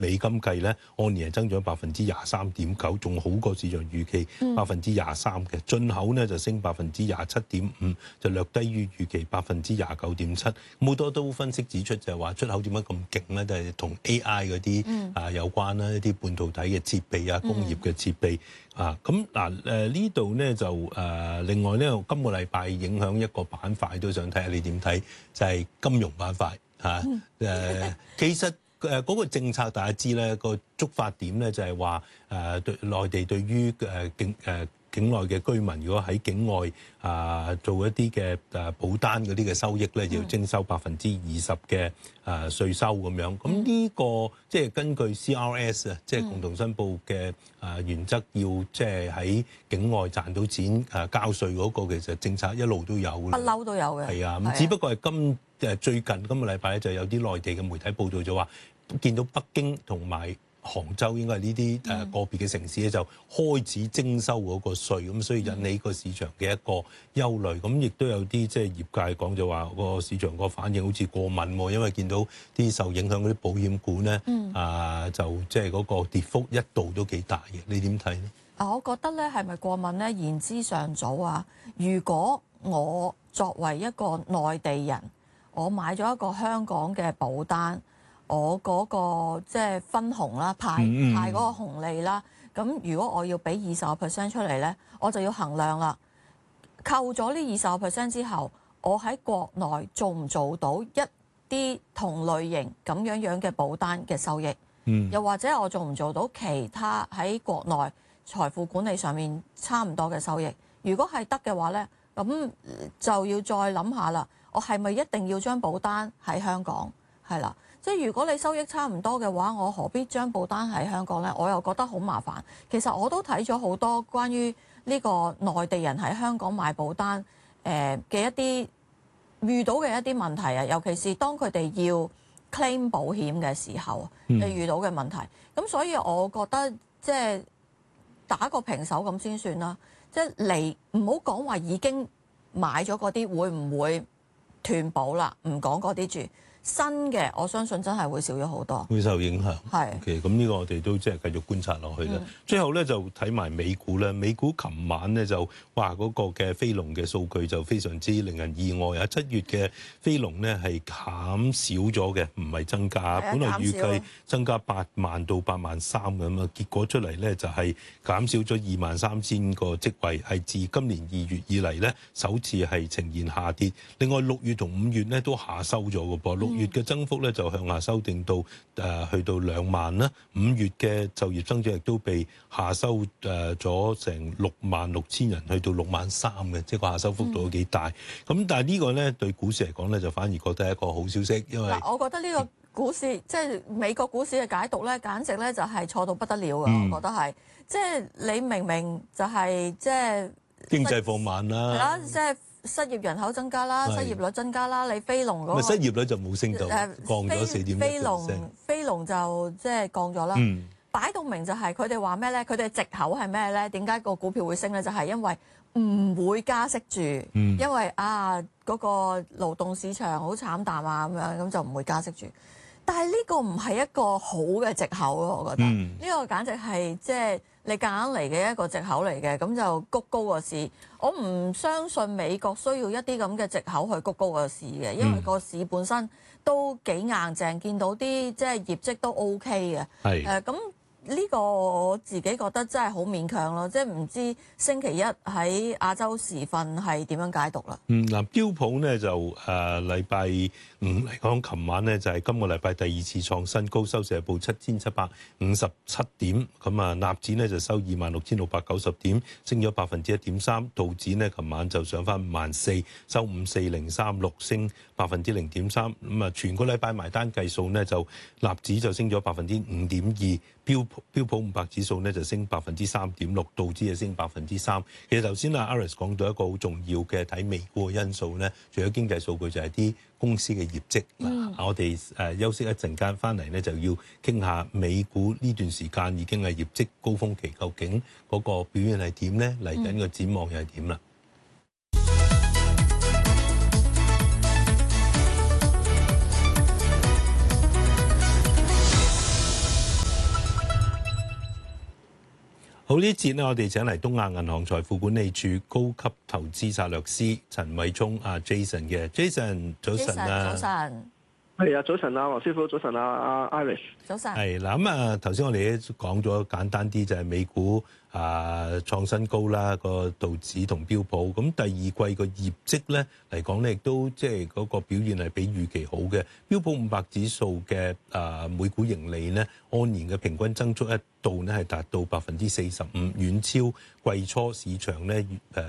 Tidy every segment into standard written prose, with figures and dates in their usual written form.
美金計咧，按年係增長23.9%，仲好過市場預期23%嘅。進口咧就升27.5%，就略低於預期29.7%。好多都分析指出就係話出口點解咁勁咧，就係同 AI 嗰啲有關啦，一啲半導體嘅設備啊、工業嘅設備啊。咁呢度咧就另外咧，今個禮拜影響一個板塊都想睇下你點睇，就係金融板塊嚇。其實嗰個政策大家知咧，個觸發點咧就係話對內地對於境內嘅居民，如果喺境外做一啲嘅保單嗰啲嘅收益咧，要徵收20%嘅稅收咁樣。咁呢個即係根據 CRS 啊，即係共同申報嘅原則，要即係喺境外賺到錢交稅嗰個，其實政策一路都有，不嬲都有嘅。 係啊，咁只不過係最近今個禮拜咧，就有啲內地嘅媒體報道咗話，見到北京同埋杭州應該係呢啲個別嘅城市咧，就開始徵收嗰個稅，咁所以引起個市場嘅一個憂慮。咁亦都有啲即係業界講就話個市場個反應好似過敏喎，因為見到啲受影響嗰啲保險股咧，就即係嗰個跌幅一度都幾大嘅。你點睇呢？ 我覺得咧係咪過敏咧？言之尚早啊！如果我作為一個內地人，我買咗一個香港嘅保單，我嗰個即係分紅啦，派嗰個紅利啦。咁如果我要俾20% 出嚟咧，我就要衡量啦。扣咗呢20% 之後，我喺國內做唔做到一啲同類型咁樣嘅保單嘅收益？又或者我做唔做到其他喺國內財富管理上面差唔多嘅收益？如果係得嘅話咧，咁就要再諗下啦。我係咪一定要將保單喺香港？係啦，即係如果你收益差唔多嘅話，我何必將保單喺香港呢？我又覺得好麻煩。其實我都睇咗好多關於呢個內地人喺香港買保單嘅一啲遇到嘅一啲問題啊，尤其是當佢哋要 claim 保險嘅時候，你遇到嘅問題。咁所以我覺得即係打個平手咁先算啦。即係你唔好講話已經買咗嗰啲會唔會斷保啦，唔講嗰啲住。新嘅我相信真係會少咗好多， 會受影響。 係 ，OK，咁呢個我哋都即係繼續觀察落去啦。最後咧就睇埋美股啦。美股琴晚咧就話嗰個嘅非農嘅數據就非常之令人意外啊！7月嘅非農咧係減少咗嘅，唔係增加。本來預計增加8萬到8萬3咁啊，結果出嚟咧就係減少咗23000個職位，係自今年2月以嚟咧首次係呈現下跌。另外6月同5月咧都下收咗嘅噃。6月嘅增幅咧就向下修訂到去到2萬啦。5月嘅就業增長亦都被下收咗成66000人，去到63000嘅，即係個下收幅度都幾大。咁但係呢個咧對股市嚟講咧就反而覺得係一個好消息，因為我覺得呢個股市即係美國股市嘅解讀咧，簡直咧就係錯到不得了㗎。我覺得係即係你明明就係即係經濟放慢啦， 係啦，即係失業人口增加啦，失業率增加啦，你非農嗰個失業率就冇升到，降咗4.1%。 非農就即係降咗啦。擺到明就係佢哋話咩咧？佢哋藉口係咩咧？點解個股票會升咧？就係因為唔會加息住，因為嗰個勞動市場好慘淡啊咁樣，咁就唔會加息住。但係呢個唔係一個好嘅藉口咯，我覺得呢個簡直係即係你夾硬嚟嘅一個藉口嚟嘅，咁就谷高個市。我唔相信美國需要一啲咁嘅藉口去谷高個市嘅，因為個市本身都幾硬淨，見到啲即係業績都 OK 嘅。咁呢個我自己覺得真係好勉強咯，即係唔知星期一喺亞洲時分係點樣解讀啦。 嗱，標普呢就禮拜5嚟講，琴晚呢就係今個禮拜第2次創新高，收市係報7757點。咁啊，納指呢就收26690點，升咗1.3%。道指呢琴晚就上翻54000，收54036，升0.3%。咁啊，全個禮拜埋單計數呢，就納指就升咗5.2%。標普500指數咧就升3.6%，道指就升3%。其實頭先阿 Aris 講到一個好重要嘅睇美股嘅因素咧，除咗經濟數據就係啲公司嘅業績。我哋休息一陣間翻嚟咧就要傾下美股呢段時間已經係業績高峰期，究竟嗰個表現係點咧？嚟緊個展望又係點啦？ 好，呢節呢，我哋請嚟東亞銀行財富管理處高級投資策略師陳偉聰Jason 嘅 Jason， 早晨啊！ 早晨， 係啊，早晨啊，黃師傅，早晨啊，Iris， 早晨。 係嗱，咁頭先我哋都講咗簡單啲，就係美股創新高啦，個道指同標普。咁第二季個業績咧嚟講咧，亦都即係嗰個表現係比預期好嘅。標普500指數嘅每股盈利咧，按年嘅平均增速一度咧係達到45%，遠超季初市場咧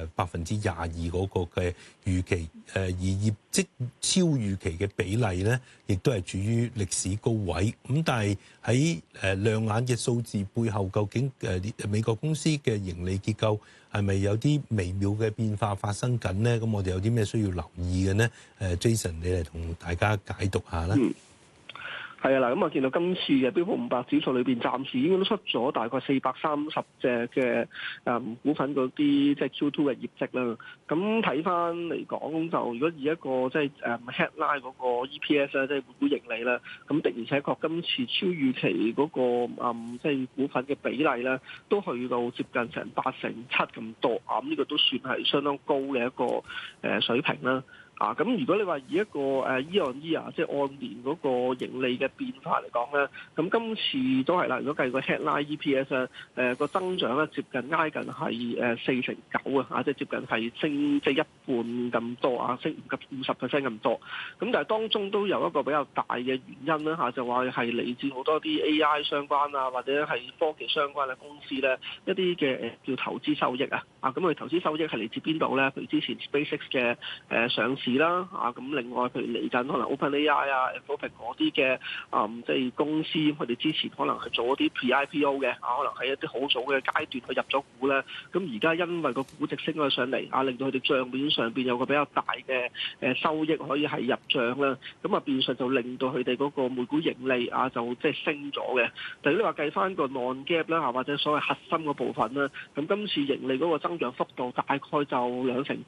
22%嗰個嘅預期。而業績超預期嘅比例咧，亦都係處於歷史高位。咁但係喺亮眼嘅數字背後，究竟美國公司嘅盈利結構係咪有啲微妙嘅變化發生緊咧？咁我哋有啲咩需要留意嘅咧？Jason，你嚟同大家解讀下啦。 係啊，嗱，咁我見到今次嘅標普500指數裏邊，暫時已經都出咗大概430隻嘅股份嗰啲即係 Q2 嘅業績啦。咁睇翻嚟講，就如果以一個即係headline 嗰個 EPS 咧，即係每股盈利啦，咁的而且確今次超預期嗰個即係股份嘅比例咧，都去到接近成87%咁多啊！咁呢個都算係相當高嘅一個水平啦。咁如果你話以一個year on year 即係按年嗰個盈利嘅變化嚟講咧，咁今次都係啦。如果計個 headline EPS 個增長咧，接近挨近係49%啊，即係接近係升即係一半咁多啊，升唔及50% 咁多。咁但係當中都有一個比較大嘅原因啦就話係嚟自好多啲 AI 相關啊，或者係科技相關嘅公司咧，一啲嘅叫投資收益啊。咁佢投資收益係嚟自邊度咧？譬如之前 SpaceX 嘅上市啦，咁另外譬如嚟緊可能 OpenAI Anthropic 嗰啲嘅即係公司，佢哋之前可能係做一啲 Pre-IPO 嘅，可能喺一啲好早嘅階段去入咗股咧，咁而家因為個估值升咗上嚟，令到佢哋帳面上邊有個比較大嘅收益可以係入帳啦，咁變相就令到佢哋嗰個每股盈利就即係升咗嘅。但係如果你話計翻個 non-GAAP 啦或者所謂核心嗰部分啦，咁今次盈利嗰個增長幅度大概就2%至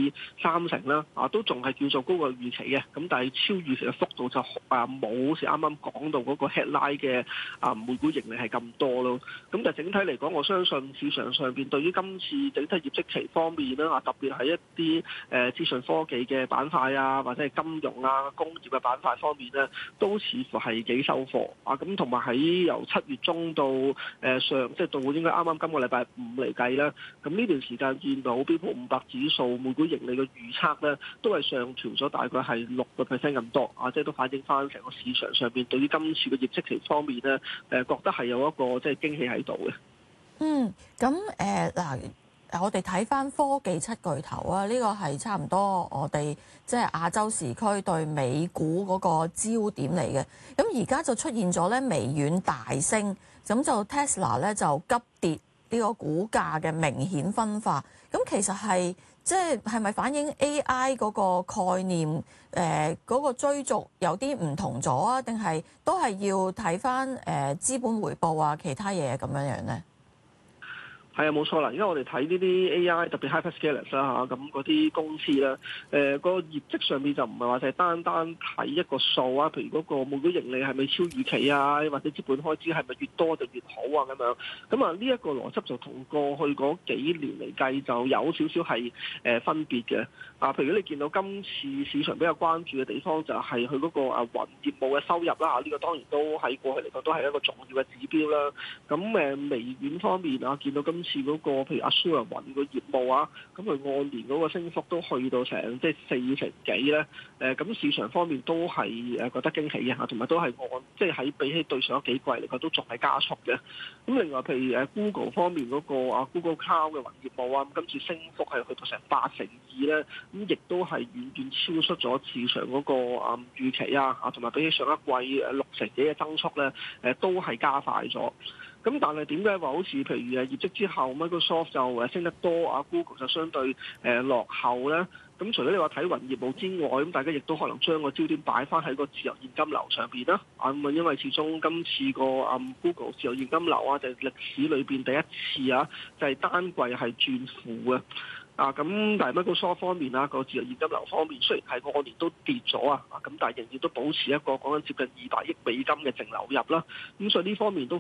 3%啦，都仲係叫做高過預期嘅，咁但係超預期嘅幅度就冇好似啱啱講到嗰個 headline 嘅每股盈利係咁多咯。咁但係整體嚟講，我相信市場上邊對於今次整體業績期方面啦，特別係一啲資訊科技嘅板塊或者係金融工業嘅板塊方面咧，都似乎係幾收貨咁同埋喺由7月中到即係到應該啱啱今個禮拜5嚟計啦，咁呢段時間見到標普500指數每股盈利嘅預測咧，都係上調咗大概係6% 咁多即係都反映翻成個市場上邊對於今次嘅業績期方面咧，覺得係有一個即係驚喜喺度嘅。 咁嗱，我哋睇翻科技七巨頭啊，呢個係差唔多我哋即係亞洲時區對美股嗰個焦點嚟嘅。咁而家就出現咗咧微軟大升，咁就 Tesla 咧就急跌，呢個股價嘅明顯分化。咁其實係即係咪反映 AI 嗰個概念嗰個追逐有啲唔同咗啊？定係都係要睇翻資本回報其他嘢咁樣咧？ 係啊，冇錯啦！而家我哋睇呢啲 AI 特別 hyperscalers 啦咁嗰啲公司啦，個業績上面就唔係話就係單單睇一個數譬如嗰個每股盈利係咪超預期或者資本開支係咪越多就越好咁樣。咁呢一個邏輯就同過去嗰幾年嚟計就有少少係分別嘅。譬如你見到今次市場比較關注嘅地方就係佢嗰個雲業務嘅收入啦，呢個當然都喺過去嚟講都係一個重要嘅指標啦。咁微軟方面見到今次嗰個譬如 Azure 雲個業務咁佢按年嗰個升幅都去到成即係4成幾咧。咁市場方面都係覺得驚喜嘅同埋都係即係喺比起對上嗰幾季嚟講都仲係加速嘅。咁另外譬如Google 方面嗰個Google Cloud 嘅雲業務今次升幅係去到成82%咧。咁亦都係遠遠超出咗市場嗰個預期同埋比起上一季6成幾嘅增速咧，都係加快咗。咁但係點解話好似譬如業績之後 Microsoft 就升得多，Google 就相對落後咧？咁除咗你話睇雲業務之外，咁大家亦都可能將個焦點擺翻喺個自由現金流上邊啦。因為始終今次個Google 自由現金流就係歷史裏邊第一次就係單季係轉負嘅。咁但係 Microsoft 方面個自由現金流方面雖然係按年都跌咗咁但係仍然都保持一個講緊接近200億美金嘅淨流入啦。咁所以呢方面都